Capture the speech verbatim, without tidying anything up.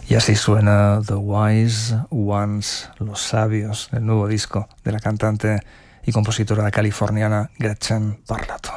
Y así suena The Wise Ones, los sabios, el nuevo disco de la cantante y compositora californiana Gretchen Parlato.